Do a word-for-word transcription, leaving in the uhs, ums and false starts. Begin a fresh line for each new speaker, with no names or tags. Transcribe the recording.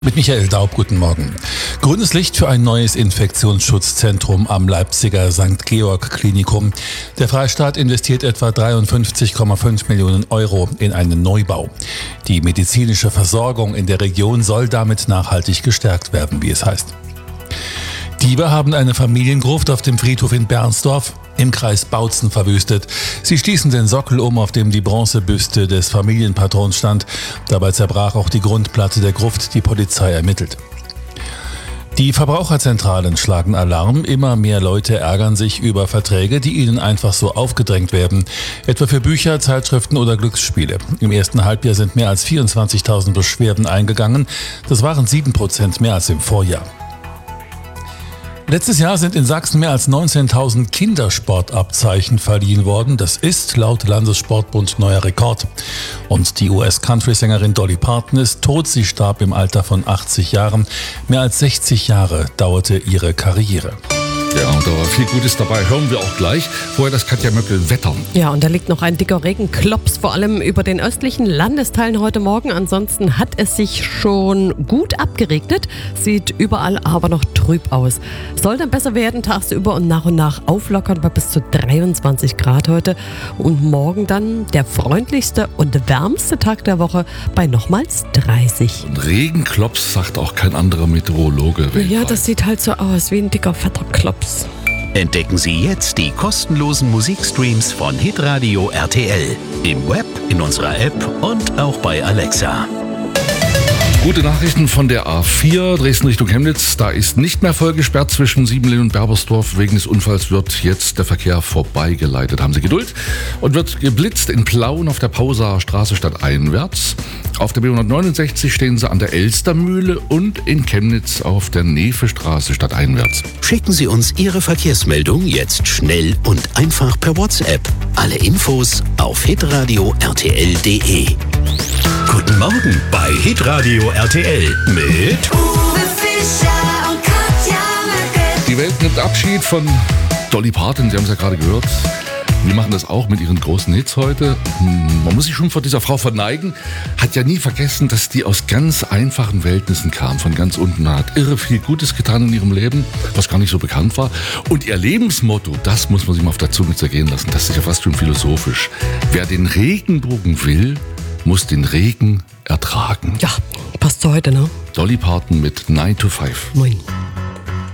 Mit Michael Daub, guten Morgen. Grünes Licht für ein neues Infektionsschutzzentrum am Leipziger Sankt Georg Klinikum. Der Freistaat investiert etwa dreiundfünfzig Komma fünf Millionen Euro in einen Neubau. Die medizinische Versorgung in der Region soll damit nachhaltig gestärkt werden, wie es heißt. Diebe haben eine Familiengruft auf dem Friedhof in Bernsdorf im Kreis Bautzen verwüstet. Sie stießen den Sockel um, auf dem die Bronzebüste des Familienpatrons stand. Dabei zerbrach auch die Grundplatte der Gruft. Die Polizei ermittelt. Die Verbraucherzentralen schlagen Alarm. Immer mehr Leute ärgern sich über Verträge, die ihnen einfach so aufgedrängt werden. Etwa für Bücher, Zeitschriften oder Glücksspiele. Im ersten Halbjahr sind mehr als vierundzwanzigtausend Beschwerden eingegangen. Das waren sieben Prozent mehr als im Vorjahr. Letztes Jahr sind in Sachsen mehr als neunzehntausend Kindersportabzeichen verliehen worden. Das ist laut Landessportbund neuer Rekord. Und die U S-Country-Sängerin Dolly Parton ist tot. Sie starb im Alter von achtzig Jahren. Mehr als sechzig Jahre dauerte ihre Karriere.
Ja, und da war viel Gutes dabei, hören wir auch gleich. Vorher das Katja Möckel Wetter.
Ja, und da liegt noch ein dicker Regenklops, vor allem über den östlichen Landesteilen heute Morgen. Ansonsten hat es sich schon gut abgeregnet, sieht überall aber noch trüb aus. Soll dann besser werden tagsüber und nach und nach auflockern bei bis zu dreiundzwanzig Grad heute. Und morgen dann der freundlichste und wärmste Tag der Woche bei nochmals dreißig.
Und Regenklops sagt auch kein anderer Meteorologe.
Ja, das sieht halt so aus wie ein dicker, fetter Klops.
Entdecken Sie jetzt die kostenlosen Musikstreams von Hitradio R T L. Im Web, in unserer App und auch bei Alexa.
Gute Nachrichten von der A vier, Dresden Richtung Chemnitz. Da ist nicht mehr voll gesperrt zwischen Siebenlin und Berbersdorf. Wegen des Unfalls wird jetzt der Verkehr vorbeigeleitet. Haben Sie Geduld. Und wird geblitzt in Plauen auf der Pausaer Straße stadteinwärts. Auf der B hundertneunundsechzig stehen Sie an der Elstermühle und in Chemnitz auf der Neefestraße stadteinwärts.
Schicken Sie uns Ihre Verkehrsmeldung jetzt schnell und einfach per WhatsApp. Alle Infos auf hitradio r t l punkt d e. Guten Morgen bei Hitradio R T L mit
Uwe Fischer und Katja Möckel.
Die Welt nimmt Abschied von Dolly Parton, Sie haben es ja gerade gehört. Wir machen das auch mit ihren großen Hits heute. Man muss sich schon vor dieser Frau verneigen. Hat ja nie vergessen, dass die aus ganz einfachen Verhältnissen kam, von ganz unten. Hat irre viel Gutes getan in ihrem Leben, was gar nicht so bekannt war. Und ihr Lebensmotto, das muss man sich mal auf der Zunge zergehen lassen. Das ist ja fast schon philosophisch. Wer den Regenbogen will, muss den Regen ertragen.
Ja, passt zu heute, ne?
Dolly Parton mit nine to five.
Moin.